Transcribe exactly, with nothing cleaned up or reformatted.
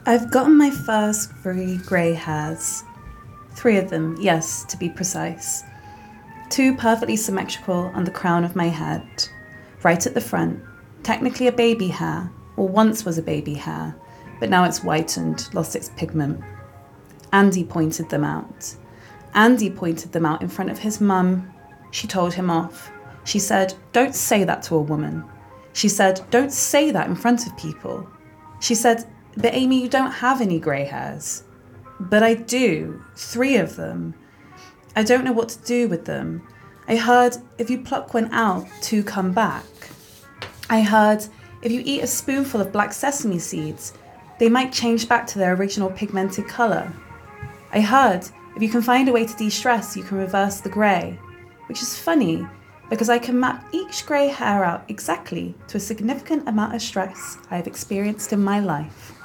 I've gotten my first three grey hairs. Three of them, yes, to be precise. Two perfectly symmetrical on the crown of my head, right at the front, technically a baby hair, or once was a baby hair, but now it's whitened, lost its pigment. Andy pointed them out. Andy pointed them out in front of his mum. She told him off. She said, "Don't say that to a woman." She said, "Don't say that in front of people." She said, "But Amy, you don't have any grey hairs." "But I do, three of them. I don't know what to do with them. I heard if you pluck one out, two come back. I heard if you eat a spoonful of black sesame seeds, they might change back to their original pigmented colour. I heard if you can find a way to de-stress, you can reverse the grey," which is funny because I can map each grey hair out exactly to a significant amount of stress I have experienced in my life.